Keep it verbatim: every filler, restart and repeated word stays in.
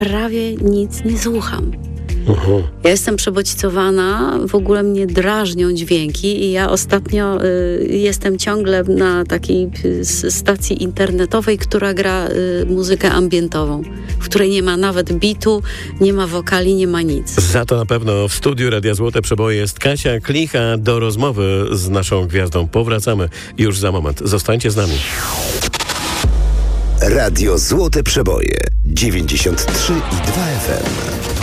prawie nic nie słucham. Uh-huh. Ja jestem przebodźcowana, w ogóle mnie drażnią dźwięki i ja ostatnio y, jestem ciągle na takiej y, stacji internetowej, która gra y, muzykę ambientową, w której nie ma nawet bitu, nie ma wokali, nie ma nic. Za to na pewno w studiu Radia Złote Przeboje jest Kasia Klicha. Do rozmowy z naszą gwiazdą powracamy już za moment. Zostańcie z nami. Radio Złote Przeboje dziewięćdziesiąt trzy i dwa F M.